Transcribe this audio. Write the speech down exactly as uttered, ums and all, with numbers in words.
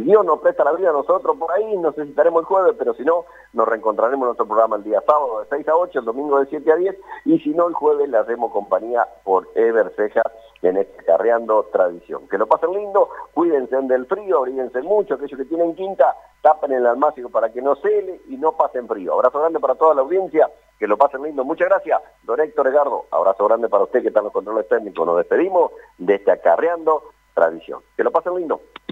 Dios nos presta la vida a nosotros por ahí, nos necesitaremos el jueves, pero si no, nos reencontraremos en nuestro programa el día sábado de seis a ocho, el domingo de siete a diez, y si no, el jueves le hacemos compañía por Ever Cejas en este Carreando Tradición. Que lo pasen lindo, cuídense del frío, abríguense mucho, aquellos que tienen quinta, tapen el almácigo para que no cele y no pasen frío. Abrazo grande para toda la audiencia, que lo pasen lindo. Muchas gracias, don Héctor Edgardo. Abrazo grande para usted que está en los controles técnicos. Nos despedimos de este Acarreando Tradición. Que lo pasen lindo.